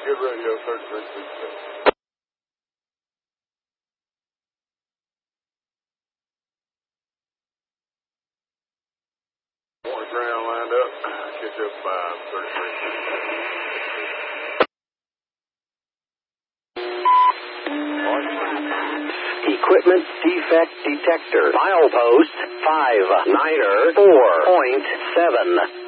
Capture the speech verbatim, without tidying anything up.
Good radio, thirty-three sixty-seven. Morning ground lined up. Catch up five, thirty-three sixty-seven. Equipment defect detector. Milepost five niner four point seven.